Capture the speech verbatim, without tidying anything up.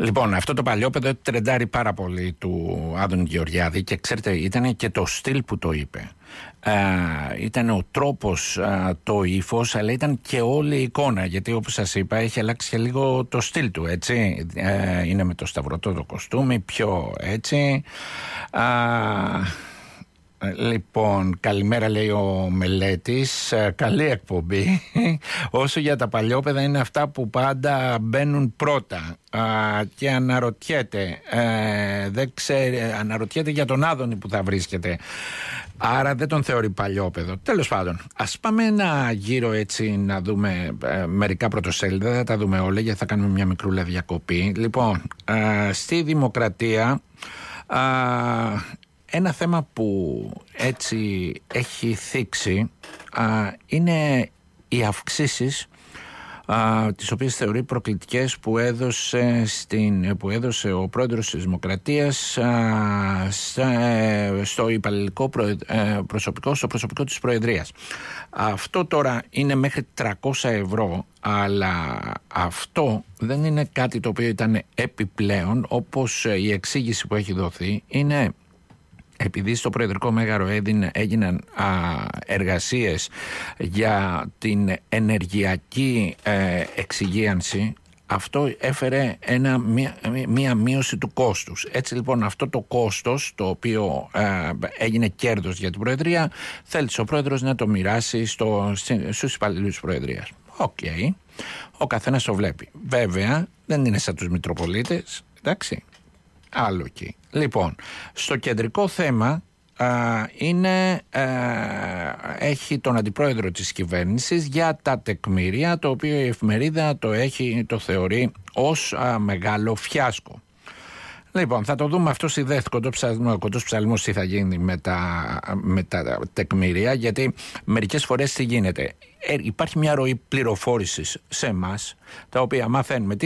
Λοιπόν, αυτό το παλιόπαιδο τρεντάρει πάρα πολύ του Άδωνη Γεωργιάδη και ξέρετε, ήταν και το στυλ που το είπε. Ε, ήταν ο τρόπος, ε, το ύφος, αλλά ήταν και όλη η εικόνα, γιατί όπως σας είπα έχει αλλάξει και λίγο το στυλ του, έτσι. Ε, είναι με το σταυρωτό το κοστούμι, πιο έτσι. Ε, Λοιπόν, καλημέρα λέει ο Μελέτης, καλή εκπομπή. Όσο για τα παλιόπαιδα είναι αυτά που πάντα μπαίνουν πρώτα α, και αναρωτιέται, ε, δεν ξέρει, αναρωτιέται για τον Άδωνη που θα βρίσκεται. Άρα δεν τον θεωρεί παλιόπαιδο. Τέλος πάντων, ας πάμε ένα γύρο έτσι να δούμε ε, μερικά πρωτοσέλιδα, δεν θα τα δούμε όλα γιατί θα κάνουμε μια μικρούλα διακοπή. Λοιπόν, ε, στη Δημοκρατία... Ε, ένα θέμα που έτσι έχει θίξει α, είναι οι αυξήσεις α, τις οποίες θεωρεί προκλητικές που έδωσε, στην, που έδωσε ο πρόεδρος της Δημοκρατίας α, στα, στο υπαλληλικό προ, ε, προσωπικό, στο προσωπικό της Προεδρίας. Αυτό τώρα είναι μέχρι τριακόσια ευρώ, αλλά αυτό δεν είναι κάτι το οποίο ήταν επιπλέον, όπως η εξήγηση που έχει δοθεί είναι... Επειδή στο Προεδρικό Μέγαρο έγιναν α, εργασίες για την ενεργειακή ε, εξυγίανση, αυτό έφερε ένα, μία, μία μείωση του κόστους. Έτσι λοιπόν αυτό το κόστος, το οποίο ε, έγινε κέρδος για την Προεδρία, θέλησε ο Πρόεδρος να το μοιράσει στο, στους υπαλλήλους της Προεδρίας. Οκ, okay. Ο καθένας το βλέπει. Βέβαια δεν είναι σαν τους Μητροπολίτες, εντάξει. Άλλο εκεί. Λοιπόν, στο κεντρικό θέμα α, είναι, α, έχει τον αντιπρόεδρο της κυβέρνησης για τα τεκμήρια, το οποίο η εφημερίδα το, έχει, το θεωρεί ως α, μεγάλο φιάσκο. Λοιπόν, θα το δούμε αυτό στη ΔΕΘ, κοντός ψαλμός, τι θα γίνει με τα, με τα τεκμήρια, γιατί μερικές φορές τι γίνεται. Ε, υπάρχει μια ροή πληροφόρησης σε εμάς, τα οποία μαθαίνουμε τι